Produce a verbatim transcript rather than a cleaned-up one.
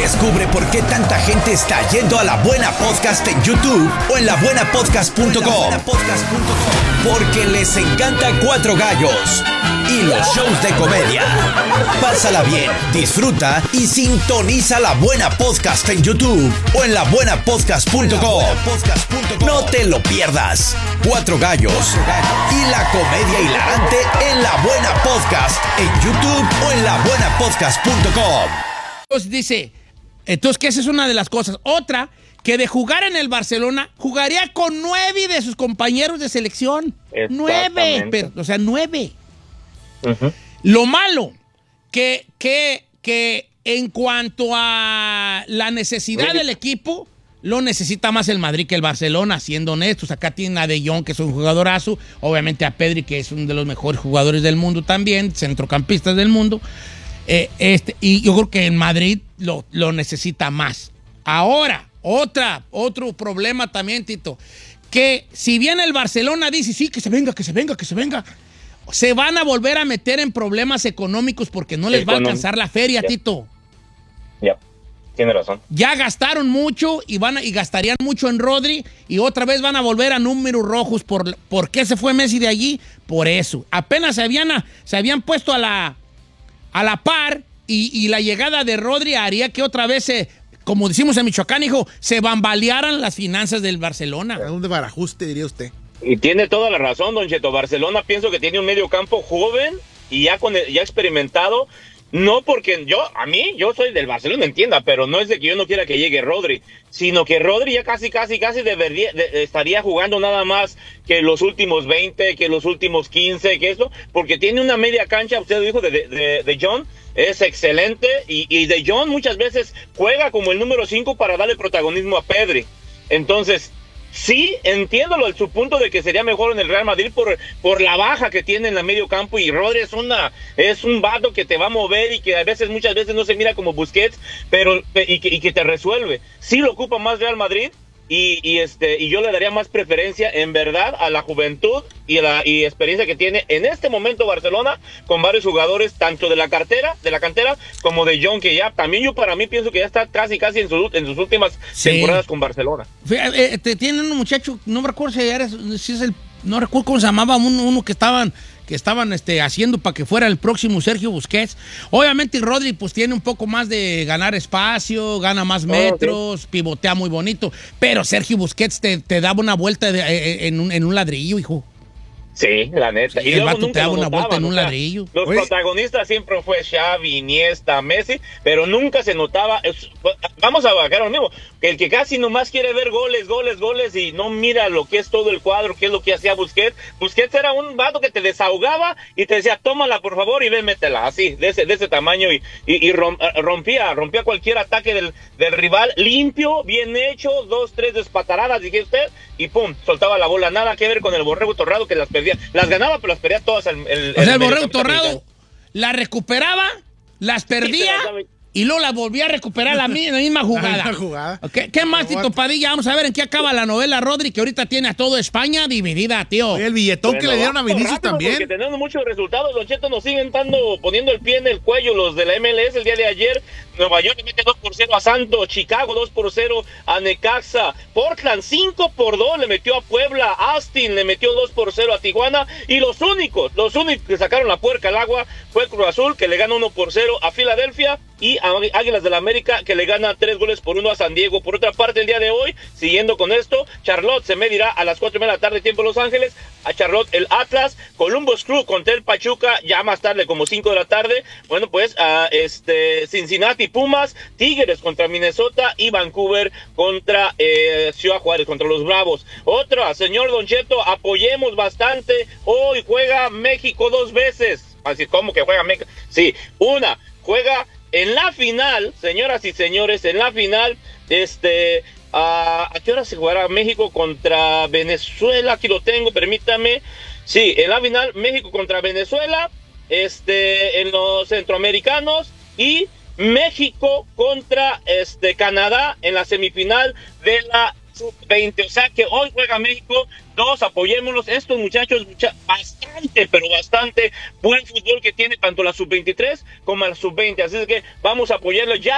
Descubre por qué tanta gente está yendo a La Buena Podcast en YouTube o en la buena podcast punto com. Porque les encanta Cuatro Gallos y los shows de comedia. Pásala bien, disfruta y sintoniza La Buena Podcast en YouTube o en la buena podcast punto com. No te lo pierdas. Cuatro Gallos y la comedia hilarante en La Buena Podcast en YouTube o en la buena podcast punto com. Entonces dice, entonces que esa es una de las cosas. Otra, que de jugar en el Barcelona, jugaría con nueve de sus compañeros de selección. Nueve, pero, o sea, nueve. Uh-huh. Lo malo, que, que, que en cuanto a la necesidad sí. del equipo, lo necesita más el Madrid que el Barcelona, siendo honestos. Acá tienen a De Jong, que es un jugadorazo, obviamente a Pedri, que es uno de los mejores jugadores del mundo también, centrocampistas del mundo. Eh, este, y yo creo que en Madrid lo, lo necesita más. Ahora, otra, otro problema también, Tito, que si bien el Barcelona dice, sí, que se venga, que se venga, que se venga, se van a volver a meter en problemas económicos porque no les va a alcanzar la feria, yeah. Tito. Ya, yeah. Tiene razón. Ya gastaron mucho y, van a, y gastarían mucho en Rodri y otra vez van a volver a números rojos. ¿Por, ¿por qué se fue Messi de allí? Por eso. Apenas se habían, se habían puesto a la... a la par, y, y la llegada de Rodri haría que otra vez, se, como decimos en Michoacán, hijo, se bambalearan las finanzas del Barcelona. Un desbarajuste, diría usted. Y tiene toda la razón, don Cheto. Barcelona pienso que tiene un medio campo joven y ya, con el, ya experimentado. No porque yo, a mí, yo soy del Barcelona, entienda, pero no es de que yo no quiera que llegue Rodri, sino que Rodri ya casi, casi, casi debería, de, estaría jugando nada más que los últimos veinte, que los últimos quince, que eso, porque tiene una media cancha, usted lo dijo, de, de, de John, es excelente, y, y De Jong muchas veces juega como el número cinco para darle protagonismo a Pedri. Entonces, sí, entiendo lo, su punto de que sería mejor en el Real Madrid por, por la baja que tiene en el medio campo, y Rodri es una es un vato que te va a mover y que a veces, muchas veces no se mira como Busquets, pero y que, y que te resuelve. Sí lo ocupa más Real Madrid. Y, y este y yo le daría más preferencia en verdad a la juventud y a la y experiencia que tiene en este momento Barcelona, con varios jugadores tanto de la cartera, de la cantera, como De Jong, que ya también yo para mí pienso que ya está casi casi en, su, en sus últimas sí. temporadas con Barcelona. Eh, te tienen un muchacho, no me recuerdo si, era, si es el, no recuerdo cómo se llamaba, uno, uno que estaban que estaban este, haciendo para que fuera el próximo Sergio Busquets. Obviamente Rodri pues tiene un poco más de ganar espacio, gana más metros, oh, sí. pivotea muy bonito, pero Sergio Busquets te, te daba una vuelta de, en, en, un, en un ladrillo, hijo. Sí, la neta. Sí, y el vato te daba una vuelta en un o sea, ladrillo. Los Oye. protagonistas siempre fue Xavi, Iniesta, Messi, pero nunca se notaba. Es, vamos a bajar lo mismo. Que el que casi nomás quiere ver goles, goles, goles y no mira lo que es todo el cuadro, qué es lo que hacía Busquets. Busquets era un vato que te desahogaba y te decía, tómala por favor y ven, métela. Así, de ese, de ese tamaño. Y, y, y rompía, rompía cualquier ataque del, del rival. Limpio, bien hecho, dos, tres despataradas, dije usted, y pum, soltaba la bola. Nada que ver con el Borrego Torrado que las perdía. Las ganaba, pero las perdía todas. El, el, o sea, el Borrego Torrado la recuperaba, las perdía y luego las volvía a recuperar la, la misma jugada. La misma jugada. Okay. ¿Qué más, Tito Padilla? Vamos a ver en qué acaba la novela Rodri, que ahorita tiene a toda España dividida, tío. Oye, el billetón bueno, que le dieron a Vinicius también. Porque tenemos muchos resultados. Don Cheto, nos siguen dando, poniendo el pie en el cuello los de la M L S el día de ayer. Nueva York le mete dos por cero a Santos, Chicago dos por cero a Necaxa, Portland cinco por dos le metió a Puebla, Austin le metió dos por cero a Tijuana, y los únicos, los únicos que sacaron la puerca al agua fue Cruz Azul, que le gana uno por cero a Filadelfia, y a Águilas del América, que le gana tres goles por uno a San Diego. Por otra parte, el día de hoy, siguiendo con esto, Charlotte se medirá a las cuatro y media de la tarde, tiempo Los Ángeles, a Charlotte el Atlas, Columbus Crew contra el Pachuca, ya más tarde, como cinco de la tarde, bueno, pues, a este Cincinnati Pumas, Tigres contra Minnesota, y Vancouver contra eh, Ciudad Juárez, contra los Bravos. Otra, señor Don Cheto, apoyemos bastante, hoy juega México dos veces, así como que juega México, sí, una, juega en la final, señoras y señores, en la final, este, uh, ¿a qué hora se jugará México contra Venezuela? Aquí lo tengo, permítame. Sí, en la final, México contra Venezuela, este, en los centroamericanos, y México contra este Canadá en la semifinal de la sub veinte. O sea que hoy juega México. Dos, apoyémoslos. Estos muchachos, mucha, bastante, pero bastante buen fútbol que tiene tanto la sub veintitrés como la sub veinte. Así es que vamos a apoyarlos ya.